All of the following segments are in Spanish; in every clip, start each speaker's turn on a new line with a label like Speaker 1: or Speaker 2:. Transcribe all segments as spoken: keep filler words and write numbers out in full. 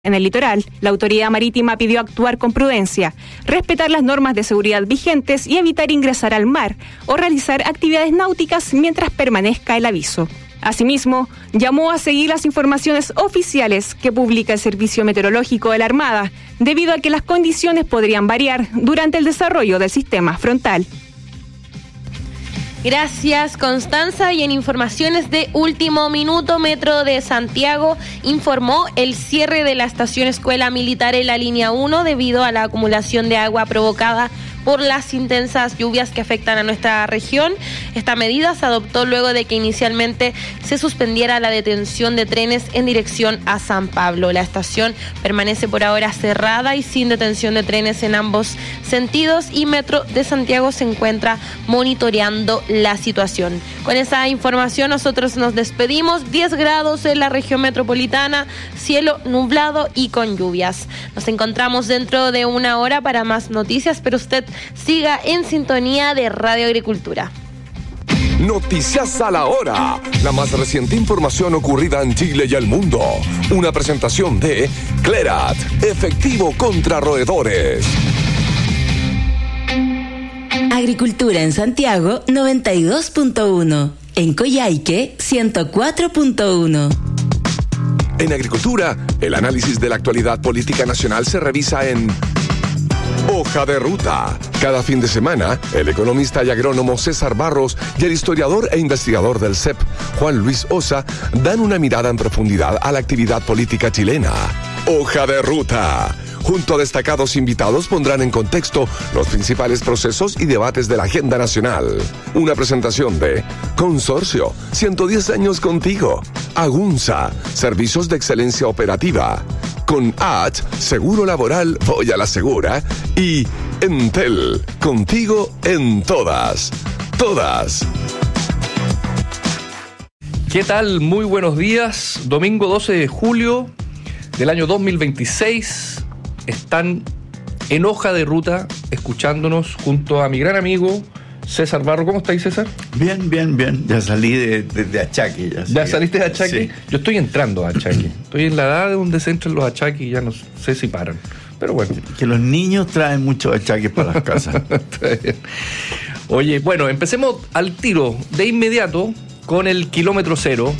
Speaker 1: En el litoral, la autoridad marítima pidió actuar con prudencia, respetar las normas de seguridad vigentes y evitar ingresar al mar o realizar actividades náuticas mientras permanezca el aviso. Asimismo, llamó a seguir las informaciones oficiales que publica el Servicio Meteorológico de la Armada, debido a que las condiciones podrían variar durante el desarrollo del sistema frontal.
Speaker 2: Gracias, Constanza. Y en informaciones de último minuto, Metro de Santiago informó el cierre de la estación Escuela Militar en la línea uno debido a la acumulación de agua provocada por las intensas lluvias que afectan a nuestra región. Esta medida se adoptó luego de que inicialmente se suspendiera la detención de trenes en dirección a San Pablo. La estación permanece por ahora cerrada y sin detención de trenes en ambos sentidos, y Metro de Santiago se encuentra monitoreando la situación. Con esa información nosotros nos despedimos. diez grados en la región metropolitana, cielo nublado y con lluvias. Nos encontramos dentro de una hora para más noticias, pero usted siga en sintonía de Radio Agricultura.
Speaker 3: Noticias a la hora. La más reciente información ocurrida en Chile y el mundo. Una presentación de Clerat, efectivo contra roedores.
Speaker 4: Agricultura en Santiago noventa y dos punto uno. En Coyhaique ciento cuatro punto uno.
Speaker 3: En Agricultura, el análisis de la actualidad política nacional se revisa en Hoja de Ruta. Cada fin de semana, el economista y agrónomo César Barros y el historiador e investigador del C E P, Juan Luis Osa, dan una mirada en profundidad a la actividad política chilena. Hoja de Ruta. Junto a destacados invitados pondrán en contexto los principales procesos y debates de la agenda nacional. Una presentación de Consorcio, ciento diez años contigo. Agunza, servicios de excelencia operativa. Con H, seguro laboral, voy a la segura. Y Entel, contigo en todas. Todas.
Speaker 5: ¿Qué tal? Muy buenos días. Domingo doce de julio del año dos mil veintiséis. Están en Hoja de Ruta, escuchándonos junto a mi gran amigo César Barro. ¿Cómo estáis, César?
Speaker 6: Bien, bien, bien. Ya salí de, de, de Achaque. Ya,
Speaker 5: ¿Ya saliste de Achaque? Sí. Yo estoy entrando a Achaque. Estoy en la edad de donde se entran los achaques y ya no sé si paran. Pero bueno.
Speaker 6: Que los niños traen muchos achaques para las casas.
Speaker 5: Oye, bueno, empecemos al tiro de inmediato con el kilómetro cero.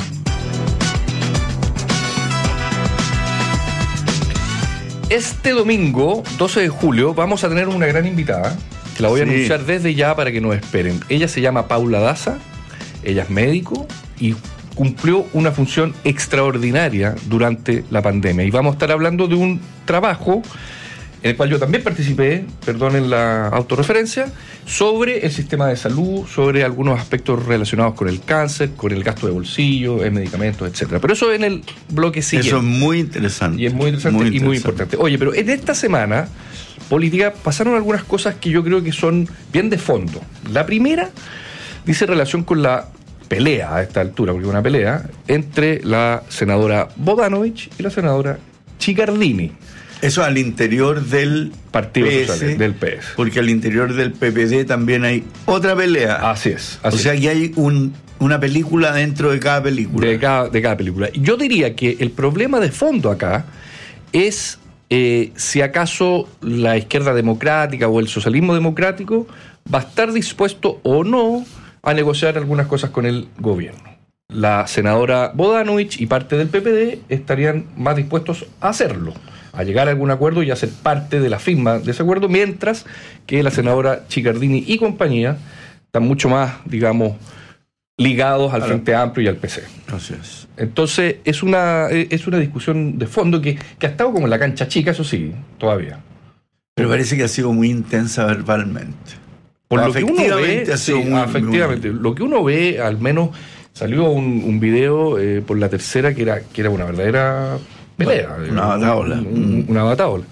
Speaker 5: Este domingo, doce de julio, vamos a tener una gran invitada, que la voy a sí. anunciar desde ya para que nos esperen. Ella se llama Paula Daza, ella es médico y cumplió una función extraordinaria durante la pandemia. Y vamos a estar hablando de un trabajo en el cual yo también participé, perdonen la autorreferencia, sobre el sistema de salud, sobre algunos aspectos relacionados con el cáncer, con el gasto de bolsillo, en medicamentos, etcétera. Pero eso en el bloque siguiente.
Speaker 6: Eso es muy interesante.
Speaker 5: Y es muy interesante muy y interesante. muy importante. Oye, pero en esta semana política pasaron algunas cosas que yo creo que son bien de fondo. La primera dice relación con la pelea a esta altura, porque es una pelea, entre la senadora Bodanovich y la senadora Ciccardini.
Speaker 6: Eso al interior del
Speaker 5: Partido
Speaker 6: P S,
Speaker 5: Social, del P S.
Speaker 6: Porque al interior del P P D también hay otra pelea.
Speaker 5: Así es. Así
Speaker 6: o sea que hay un, una película dentro de cada película.
Speaker 5: De cada, de cada película. Yo diría que el problema de fondo acá es eh, si acaso la izquierda democrática o el socialismo democrático va a estar dispuesto o no a negociar algunas cosas con el gobierno. La senadora Bodanovich y parte del P P D estarían más dispuestos a hacerlo, a llegar a algún acuerdo y a ser parte de la firma de ese acuerdo, mientras que la senadora Ciccardini y compañía están mucho más, digamos, ligados al Frente Amplio y al P C.
Speaker 6: Así es.
Speaker 5: Entonces, es una, es una discusión de fondo que, que ha estado como en la cancha chica, eso sí, todavía.
Speaker 6: Pero parece que ha sido muy intensa verbalmente.
Speaker 5: Por lo que uno ve, sí, muy, efectivamente, muy... lo que uno ve, al menos salió un, un video eh, por La Tercera que era, que era una verdadera pelea.
Speaker 6: Una bataola.
Speaker 5: Un, un, una bataola.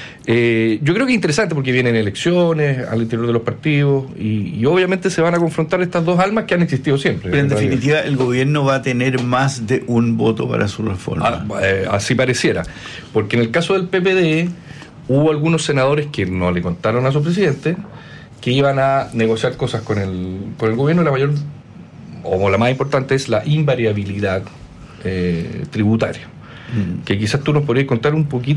Speaker 5: Eh, yo creo que es interesante porque vienen elecciones al interior de los partidos y, y obviamente se van a confrontar estas dos almas que han existido siempre.
Speaker 6: Pero en definitiva el gobierno va a tener más de un voto para su reforma.
Speaker 5: Ah, eh, así pareciera. Porque en el caso del P P D hubo algunos senadores que no le contaron a su presidente que iban a negociar cosas con el, con el gobierno. La mayor, o la más importante, es la invariabilidad eh, tributaria. que quizás tú nos podrías contar un poquito